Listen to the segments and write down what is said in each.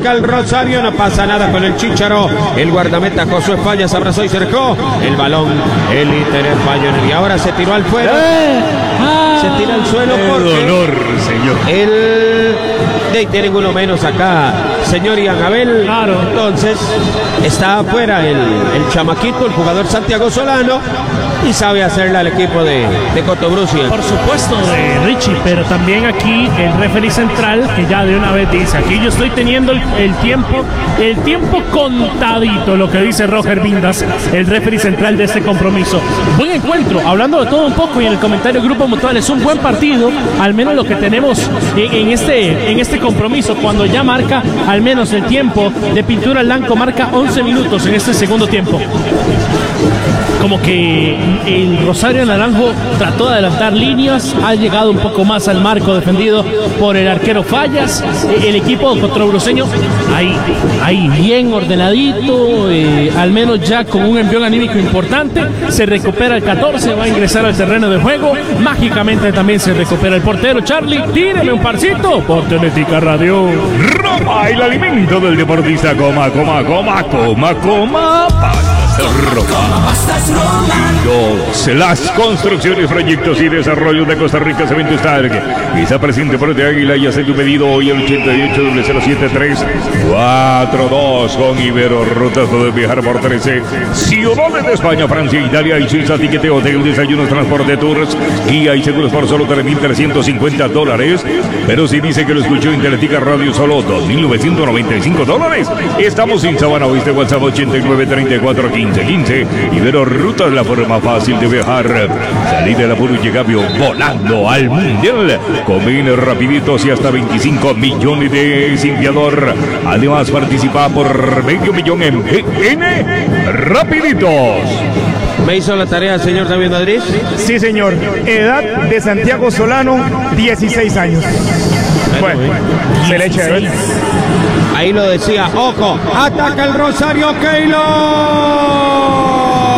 ataca el Rosario, no pasa nada con el Chícharo. El guardameta Josué Fallas abrazó y cercó el balón. El Inter falló y ahora se tiró al suelo. Se tira al suelo porque dolor, señor. Tiene uno menos acá, señor Ian Abel. Claro. Entonces está afuera el chamaquito, el jugador Santiago Solano, y sabe hacerle al equipo de Cotobruzzi. Por supuesto, Richie, pero también aquí el referee central, que ya de una vez dice, aquí yo estoy teniendo el tiempo contadito, lo que dice Roger Vindas, el referee central de este compromiso. Buen encuentro, hablando de todo un poco, y en el comentario Grupo Mutual, es un buen partido, al menos lo que tenemos en este compromiso, cuando ya marca al menos el tiempo de Pintura Blanco, marca 11 minutos en este segundo tiempo. Como que el Rosario Naranjo trató de adelantar líneas, ha llegado un poco más al marco defendido por el arquero Fallas. El equipo cotobruzzeño ahí bien ordenadito, al menos ya con un envión anímico importante. Se recupera el 14, va a ingresar al terreno de juego. Mágicamente también se recupera el portero. Charlie, tíreme un parcito por Teletica Radio. Roma, el alimento del deportista. Coma. Las construcciones, proyectos y desarrollos de Costa Rica Cemento Stark. Está presente por de Águila y hace tu pedido hoy al 88-073-42 con Ibero. Rutas puedes viajar por 13 ciudades de España, Francia, Italia y Suiza. Tiquete, hotel, desayunos, transporte, tours y hay seguros por solo $3,350. Pero si dice que lo escuchó en Teletica Radio, solo $2,995. Estamos en Sabana Oeste, WhatsApp 89341515. Ibero Rutas, la forma fácil de viajar. Salí de la Purullegabio volando al Mundial. Conviene rapiditos y hasta 25 millones de limpiador. Además participa por medio millón en PN Rapiditos. ¿Me hizo la tarea, señor David Madrid? Sí, señor. Edad de Santiago Solano, 16 años. Bueno, se le echa de ver. Ahí lo decía, ojo, ataca el Rosario Keylor.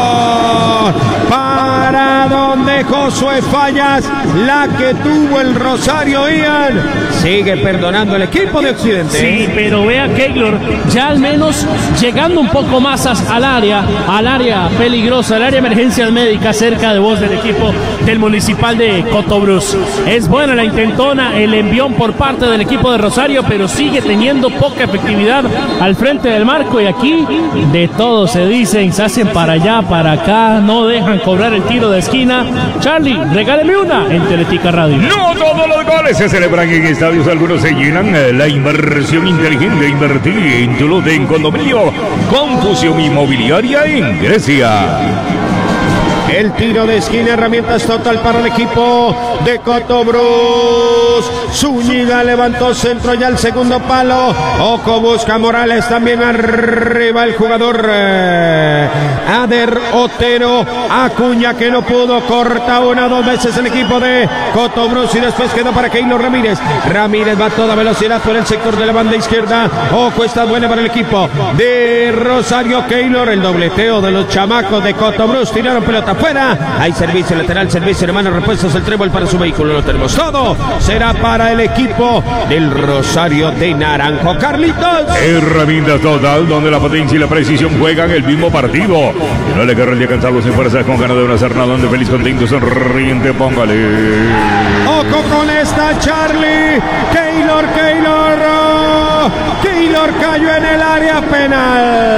Para donde Josué Fallas, la que tuvo el Rosario, Ian. Sigue perdonando el equipo de Occidente. Sí, pero vea Keylor, ya al menos llegando un poco más al área peligrosa, al área de emergencias médicas, cerca de voz del equipo del Municipal de Cotobruz. Es buena la intentona, el envión por parte del equipo de Rosario, pero sigue teniendo poca efectividad al frente del marco, y aquí de todo se dicen, se hacen para allá, para acá, no dejan cobrar el tiro de esquina. Charlie, regáleme una en Teletica Radio. No todos los goles se celebran en estadios, algunos se llenan. La inversión inteligente, invertir en tu lote en condominio con Fusión Inmobiliaria en Grecia. El tiro de esquina, herramientas total para el equipo de Cotobruz. Zúñiga levantó centro ya al segundo palo. Ojo, busca Morales, también arriba el jugador Ader Otero. Acuña, que no pudo, corta una o dos veces el equipo de Cotobruz y después quedó para Keylor Ramírez. Ramírez va a toda velocidad por el sector de la banda izquierda. Ojo, está buena para el equipo de Rosario. Keylor, el dobleteo de los chamacos de Cotobruz, tiraron pelota fuera. Hay servicio lateral, servicio hermano, repuestos, el trébol para su vehículo. Lo tenemos todo. Será para el equipo del Rosario de Naranjo. Carlitos. Herramienta total, donde la potencia y la precisión juegan el mismo partido. Y no le querrá el día cansado sin fuerzas, con ganas de una hacer nada, donde feliz, contento, sonriente, póngale. Ojo con esta, Charlie. Keylor cayó en el área penal.